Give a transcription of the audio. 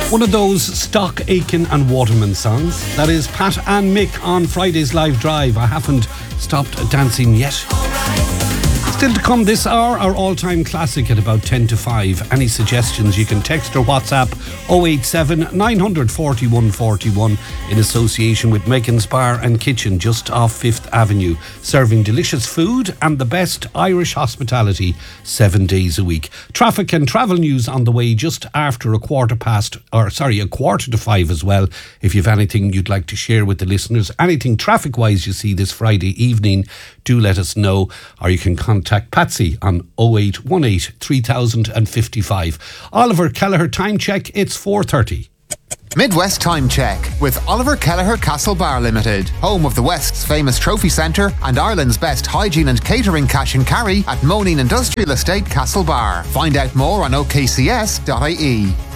One of those stock Aiken and Waterman songs. That is Pat and Mick on Friday's Live Drive. I haven't stopped dancing yet. Still to come this hour, our all-time classic at about 10 to 5. Any suggestions, you can text or WhatsApp 087 940 141 in association with Megan's Bar and Kitchen just off 5th Avenue, serving delicious food and the best Irish hospitality 7 days a week. Traffic and travel news on the way just after a quarter to 5 as well. If you've anything you'd like to share with the listeners, anything traffic-wise you see this Friday evening, do let us know, or you can contact Patsy on 0818 3055. Oliver Kelleher time check, it's 4:30. Midwest Time Check with Oliver Kelleher Castle Bar Limited, home of the West's famous trophy centre and Ireland's best hygiene and catering cash and carry at Moneen Industrial Estate Castle Bar. Find out more on okcs.ie.